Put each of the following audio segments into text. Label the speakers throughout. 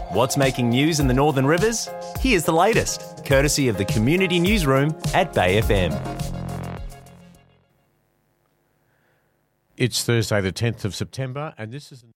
Speaker 1: What's making news in the Northern Rivers? Here's the latest, courtesy of the Community Newsroom at Bay FM.
Speaker 2: It's Thursday the 10th of September and this is...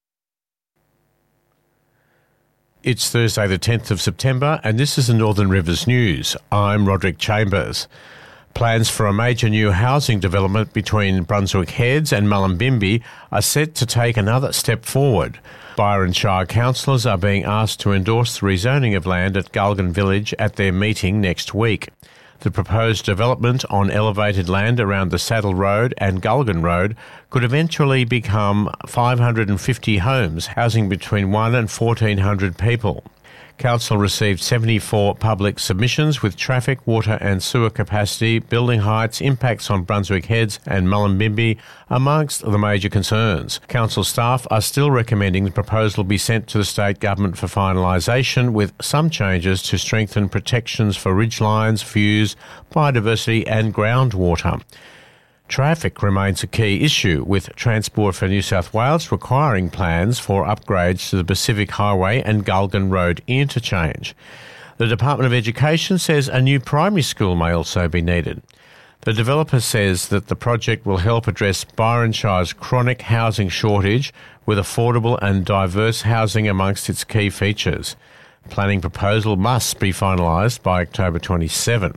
Speaker 2: It's Thursday the 10th of September and this is the Northern Rivers News. I'm Roderick Chambers. Plans for a major new housing development between Brunswick Heads and Mullumbimby are set to take another step forward. Byron Shire councillors are being asked to endorse the rezoning of land at Gulgan Village at their meeting next week. The proposed development on elevated land around the Saddle Road and Gulgan Road could eventually become 550 homes, housing between 1 and 1,400 people. Council received 74 public submissions with traffic, water and sewer capacity, building heights, impacts on Brunswick Heads and Mullumbimby amongst the major concerns. Council staff are still recommending the proposal be sent to the state government for finalisation, with some changes to strengthen protections for ridgelines, views, biodiversity and groundwater. Traffic remains a key issue, with Transport for New South Wales requiring plans for upgrades to the Pacific Highway and Gulgan Road interchange. The Department of Education says a new primary school may also be needed. The developer says that the project will help address Byron Shire's chronic housing shortage with affordable and diverse housing amongst its key features. Planning proposal must be finalised by October 27.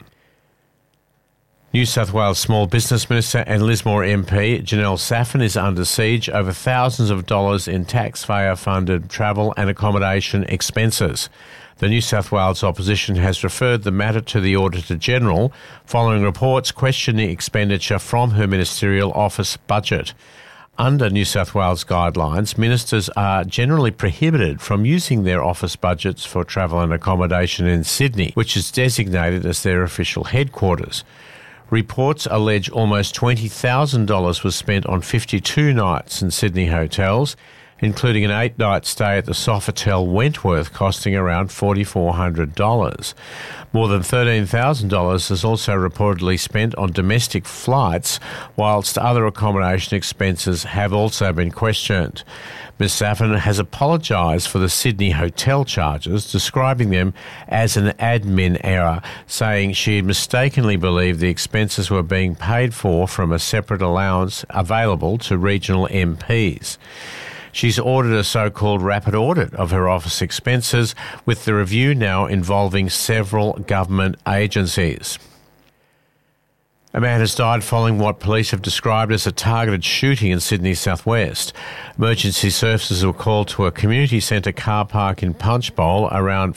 Speaker 2: New South Wales Small Business Minister and Lismore MP Janelle Saffin is under siege over thousands of dollars in taxpayer-funded travel and accommodation expenses. The New South Wales opposition has referred the matter to the Auditor-General following reports questioning expenditure from her ministerial office budget. Under New South Wales guidelines, ministers are generally prohibited from using their office budgets for travel and accommodation in Sydney, which is designated as their official headquarters. Reports allege almost $20,000 was spent on 52 nights in Sydney hotels, including an 8-night stay at the Sofitel Wentworth costing around $4,400. More than $13,000 is also reportedly spent on domestic flights, whilst other accommodation expenses have also been questioned. Ms Saffin has apologised for the Sydney hotel charges, describing them as an admin error, saying she mistakenly believed the expenses were being paid for from a separate allowance available to regional MPs. She's ordered a so-called rapid audit of her office expenses, with the review now involving several government agencies. A man has died following what police have described as a targeted shooting in Sydney's southwest. Emergency services were called to a community centre car park in Punchbowl around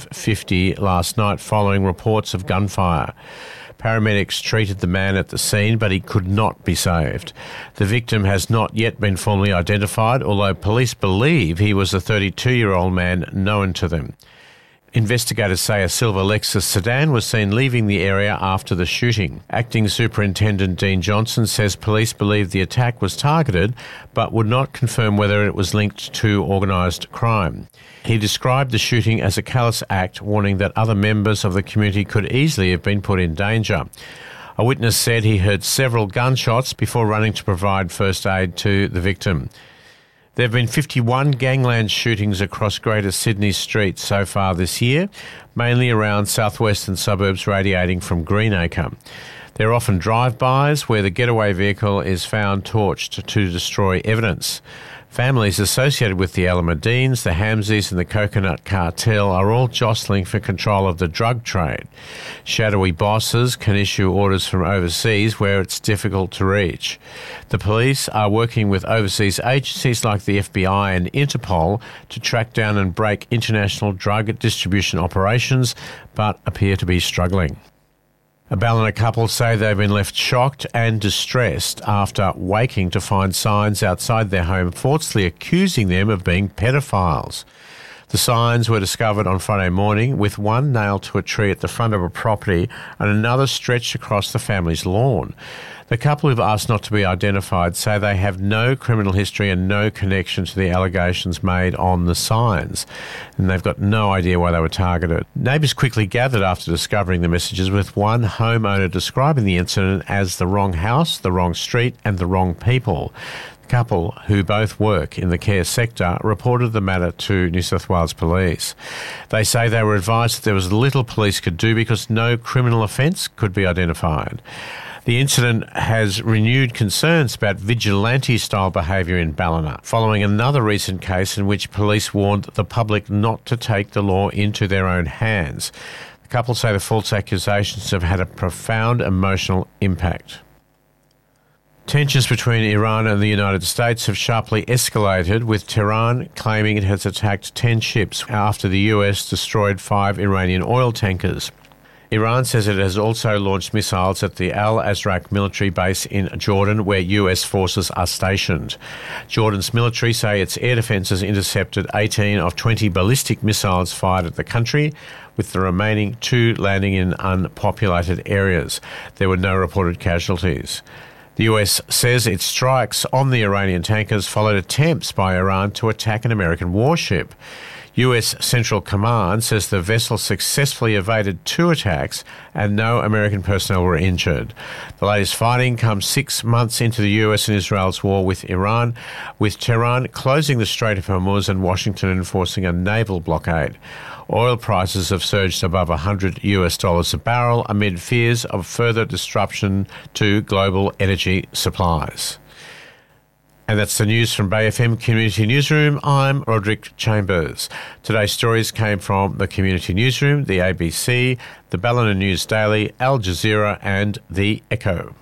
Speaker 2: 5:50 last night following reports of gunfire. Paramedics treated the man at the scene, but he could not be saved. The victim has not yet been formally identified, although police believe he was a 32-year-old man known to them. Investigators say a silver Lexus sedan was seen leaving the area after the shooting. Acting Superintendent Dean Johnson says police believe the attack was targeted, but would not confirm whether it was linked to organised crime. He described the shooting as a callous act, warning that other members of the community could easily have been put in danger. A witness said he heard several gunshots before running to provide first aid to the victim. There have been 51 gangland shootings across Greater Sydney streets so far this year, mainly around southwestern suburbs radiating from Greenacre. They're often drive-bys where the getaway vehicle is found torched to destroy evidence. Families associated with the Alameddines, the Hamsies and the Coconut Cartel are all jostling for control of the drug trade. Shadowy bosses can issue orders from overseas where it's difficult to reach. The police are working with overseas agencies like the FBI and Interpol to track down and break international drug distribution operations, but appear to be struggling. A Ballina couple say they've been left shocked and distressed after waking to find signs outside their home falsely accusing them of being pedophiles. The signs were discovered on Friday morning, with one nailed to a tree at the front of a property and another stretched across the family's lawn. The couple, who've asked not to be identified, say they have no criminal history and no connection to the allegations made on the signs, and they've got no idea why they were targeted. Neighbours quickly gathered after discovering the messages, with one homeowner describing the incident as the wrong house, the wrong street and the wrong people. Couple, who both work in the care sector, reported the matter to New South Wales Police. They say they were advised that there was little police could do because no criminal offence could be identified. The incident has renewed concerns about vigilante-style behaviour in Ballina, following another recent case in which police warned the public not to take the law into their own hands. The couple say the false accusations have had a profound emotional impact. Tensions between Iran and the United States have sharply escalated, with Tehran claiming it has attacked 10 ships after the US destroyed 5 Iranian oil tankers. Iran says it has also launched missiles at the Al Azraq military base in Jordan, where US forces are stationed. Jordan's military say its air defences intercepted 18 of 20 ballistic missiles fired at the country, with the remaining 2 landing in unpopulated areas. There were no reported casualties. The US says its strikes on the Iranian tankers followed attempts by Iran to attack an American warship. US Central Command says the vessel successfully evaded 2 attacks and no American personnel were injured. The latest fighting comes 6 months into the US and Israel's war with Iran, with Tehran closing the Strait of Hormuz and Washington enforcing a naval blockade. Oil prices have surged above $100 a barrel amid fears of further disruption to global energy supplies. And that's the news from Bay FM Community Newsroom. I'm Roderick Chambers. Today's stories came from the Community Newsroom, the ABC, the Ballina News Daily, Al Jazeera and The Echo.